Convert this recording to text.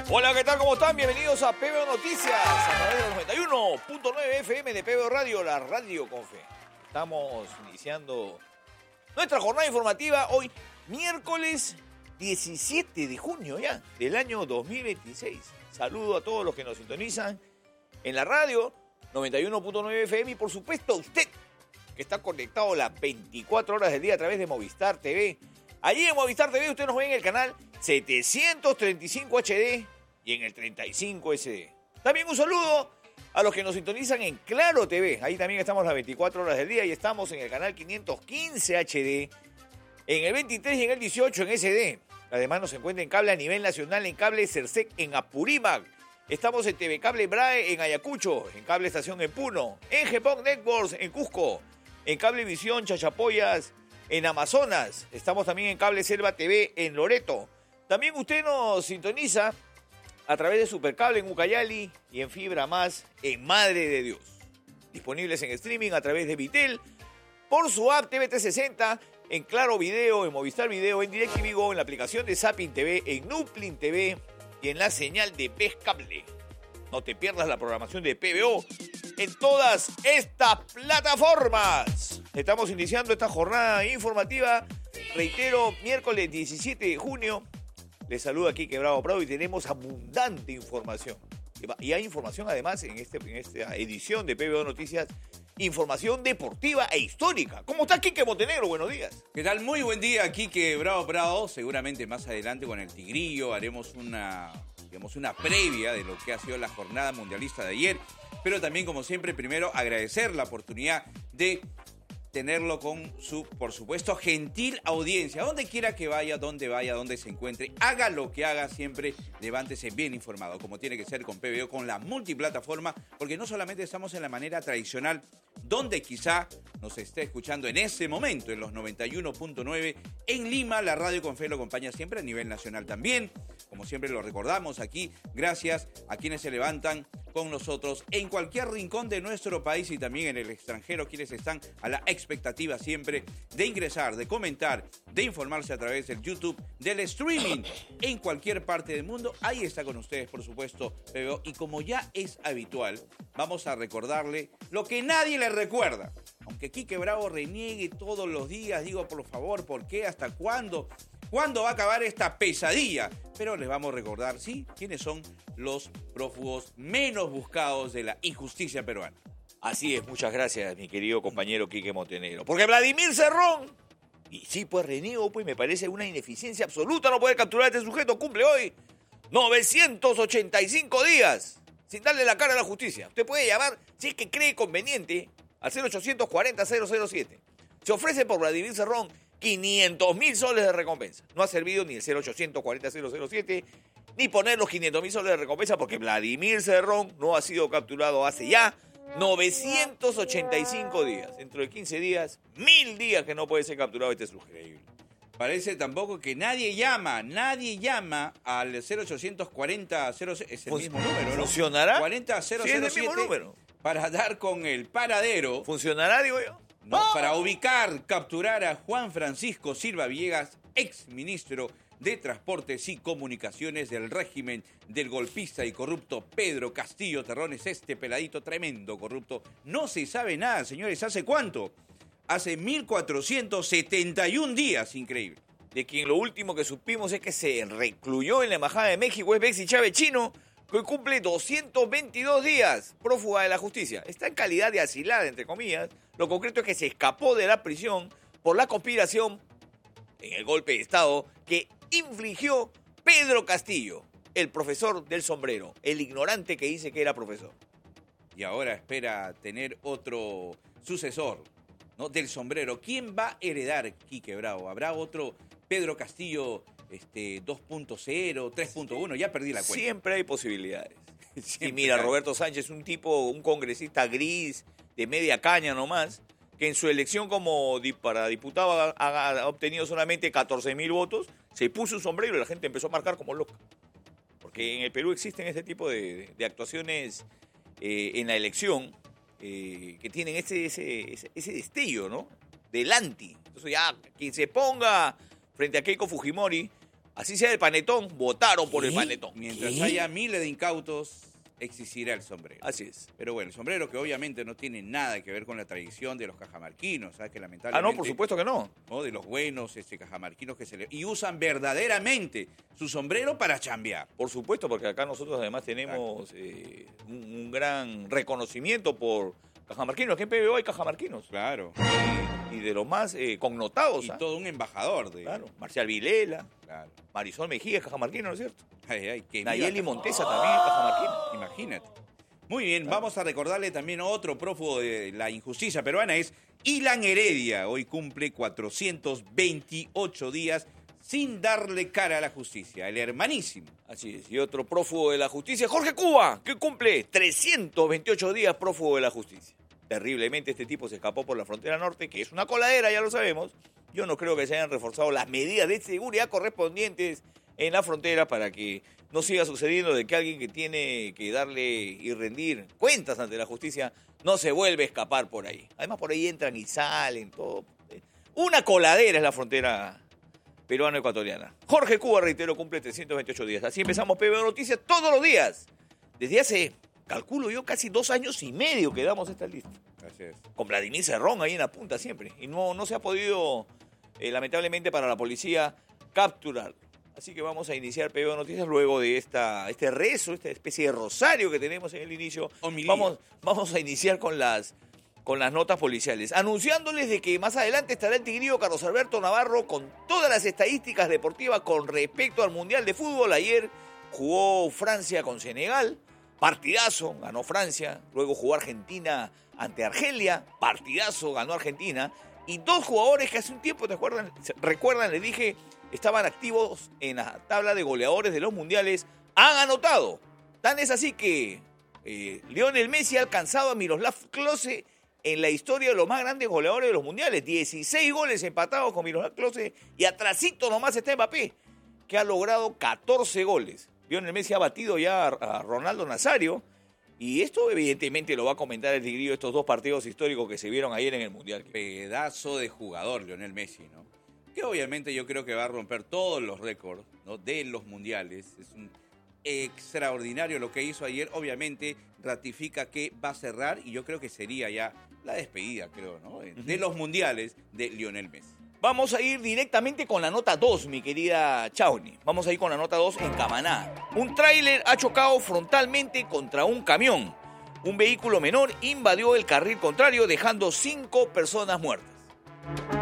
Hola, ¿qué tal? ¿Cómo están? Bienvenidos a PBO Noticias, a través de 91.9 FM de PBO Radio, la radio con fe. Estamos iniciando nuestra jornada informativa hoy, miércoles 17 de junio ya, del año 2026. Saludo a todos los que nos sintonizan en la radio, 91.9 FM, y por supuesto a usted, que está conectado las 24 horas del día a través de Movistar TV. Allí en Movistar TV usted nos ve en el canal 735 HD y en el 35 SD. También un saludo a los que nos sintonizan en Claro TV. Ahí también estamos las 24 horas del día y estamos en el canal 515 HD, en el 23 y en el 18 en SD. Además nos encuentra en cable a nivel nacional, en cable Cersec en Apurímac. Estamos en TV Cable Brae en Ayacucho, en Cable Estación en Puno, en Gepong Networks en Cusco, en Cablevisión Chachapoyas en Amazonas. Estamos también en Cable Selva TV en Loreto. También usted nos sintoniza a través de Supercable en Ucayali y en Fibra Más en Madre de Dios. Disponibles en streaming a través de Vitel, por su app TV360, en Claro Video, en Movistar Video, en DirecTV Go, en la aplicación de Zapping TV, en Nuplin TV y en la señal de Pez Cable. No te pierdas la programación de PBO en todas estas plataformas. Estamos iniciando esta jornada informativa, reitero, miércoles 17 de junio. Les saluda Quique Bravo Prado y tenemos abundante información. Y hay información además en esta edición de PBO Noticias, información deportiva e histórica. ¿Cómo está Quique Montenegro? Buenos días. ¿Qué tal? Muy buen día, Quique Bravo Prado. Seguramente más adelante con el Tigrillo haremos una previa de lo que ha sido la jornada mundialista de ayer. Pero también, como siempre, primero agradecer la oportunidad de tenerlo con su, por supuesto, gentil audiencia. Donde quiera que vaya, donde se encuentre, haga lo que haga, siempre levántese bien informado, como tiene que ser con PBO, con la multiplataforma, porque no solamente estamos en la manera tradicional, donde quizá nos esté escuchando en ese momento, en los 91.9, en Lima, la radio con fe lo acompaña siempre a nivel nacional también. Como siempre lo recordamos aquí, gracias a quienes se levantan con nosotros en cualquier rincón de nuestro país y también en el extranjero, quienes están a la expectativa siempre de ingresar, de comentar, de informarse a través del YouTube, del streaming en cualquier parte del mundo. Ahí está con ustedes, por supuesto, PBO. Y como ya es habitual, vamos a recordarle lo que nadie le recuerda. Aunque Quique Bravo reniegue todos los días, digo, por favor, ¿por qué? ¿Hasta cuándo? ¿Cuándo va a acabar esta pesadilla? Pero les vamos a recordar, sí, quiénes son los prófugos menos buscados de la injusticia peruana. Así es, muchas gracias, mi querido compañero Quique Montenegro. Porque Vladimir Cerrón, y sí, pues reniego, pues me parece una ineficiencia absoluta no poder capturar a este sujeto, cumple hoy 985 días sin darle la cara a la justicia. Usted puede llamar, si es que cree conveniente, al 0840-007. Se ofrece por Vladimir Cerrón 500.000 soles de recompensa. No ha servido ni el 0840-007, ni poner los 500.000 soles de recompensa, porque Vladimir Cerrón no ha sido capturado hace ya 985 días. Dentro de 15 días, 1000 días que no puede ser capturado este sujeto. Parece tampoco que nadie llama al 0840 es el mismo número, ¿no? ¿Funcionará? 40 007 sí, es el mismo número. Para dar con el paradero. ¿Funcionará, digo yo? No, para ubicar, capturar a Juan Francisco Silva Villegas, ex ministro de Transportes y Comunicaciones del régimen del golpista y corrupto Pedro Castillo Terrones, este peladito tremendo corrupto. No se sabe nada, señores. ¿Hace cuánto? Hace 1471 días, increíble. De quien lo último que supimos es que se recluyó en la Embajada de México, es Betsy Chávez Chino, que hoy cumple 222 días prófuga de la justicia. Está en calidad de asilada, entre comillas. Lo concreto es que se escapó de la prisión por la conspiración en el golpe de Estado que infligió Pedro Castillo, el profesor del sombrero, el ignorante que dice que era profesor. Y ahora espera tener otro sucesor, ¿no?, del sombrero. ¿Quién va a heredar Quique Bravo? ¿Habrá otro Pedro Castillo 2.0, 3.1? Ya perdí la cuenta. Siempre hay posibilidades. Y mira, Roberto Sánchez, un congresista gris, de media caña nomás, que en su elección para diputado ha obtenido solamente 14.000 votos, se puso un sombrero y la gente empezó a marcar como loca. Porque en el Perú existen este tipo de actuaciones en la elección que tienen ese destello, ¿no?, del anti. Entonces ya, quien se ponga frente a Keiko Fujimori Así sea el panetón, votaron por el panetón. Mientras haya miles de incautos, existirá el sombrero. Así es. Pero bueno, el sombrero que obviamente no tiene nada que ver con la tradición de los cajamarquinos, ¿sabes? Que lamentablemente... No, por supuesto que no. ¿No? De los buenos cajamarquinos que y usan verdaderamente su sombrero para chambear. Por supuesto, porque acá nosotros además tenemos un gran reconocimiento por cajamarquinos. Aquí en PBO hay cajamarquinos. Claro. Y de los más connotados. Y todo un embajador de... Claro. Marcial Vilela. Claro. Marisol Mejía es cajamarquino, ¿no es cierto? Que Nayeli Montesa también es cajamarquino. Imagínate. Muy bien, vamos a recordarle también a otro prófugo de la injusticia peruana, es Ilan Heredia. Hoy cumple 428 días sin darle cara a la justicia, el hermanísimo. Así es, y otro prófugo de la justicia, Jorge Cuba, que cumple 328 días prófugo de la justicia. Terriblemente este tipo se escapó por la frontera norte, que es una coladera, ya lo sabemos. Yo no creo que se hayan reforzado las medidas de seguridad correspondientes en la frontera para que no siga sucediendo de que alguien que tiene que darle y rendir cuentas ante la justicia no se vuelve a escapar por ahí. Además por ahí entran y salen, todo. Una coladera es la frontera peruano-ecuatoriana. Jorge Cuba, reitero, cumple 328 días. Así empezamos PBO Noticias todos los días. Desde hace, calculo yo, casi 2 años y medio que damos esta lista. Así es. Con Vladimir Cerrón ahí en la punta siempre. Y no se ha podido, lamentablemente para la policía, capturar. Así que vamos a iniciar PBO Noticias luego de este rezo, esta especie de rosario que tenemos en el inicio. Vamos a iniciar con las notas policiales, anunciándoles de que más adelante estará el tigrillo Carlos Alberto Navarro con todas las estadísticas deportivas con respecto al Mundial de Fútbol. Ayer jugó Francia con Senegal, partidazo, ganó Francia, luego jugó Argentina ante Argelia, partidazo, ganó Argentina, y 2 jugadores que hace un tiempo, recuerdan, les dije, estaban activos en la tabla de goleadores de los mundiales, han anotado. Tan es así que Lionel Messi ha alcanzado a Miroslav Klose en la historia de los más grandes goleadores de los mundiales. 16 goles empatados con Miroslav Klose y atrasito nomás está Mbappé, que ha logrado 14 goles. Lionel Messi ha batido ya a Ronaldo Nazario y esto evidentemente lo va a comentar el tigrillo, estos 2 partidos históricos que se vieron ayer en el mundial. Pedazo de jugador Lionel Messi, ¿no? Que obviamente yo creo que va a romper todos los récords, ¿no?, de los mundiales. Es un extraordinario lo que hizo ayer. Obviamente ratifica que va a cerrar y yo creo que sería ya la despedida, creo, ¿no?, de los mundiales de Lionel Messi. Vamos a ir directamente con la nota 2, mi querida Chauni. Vamos a ir con la nota 2 en Camaná. Un tráiler ha chocado frontalmente contra un camión. Un vehículo menor invadió el carril contrario dejando 5 personas muertas.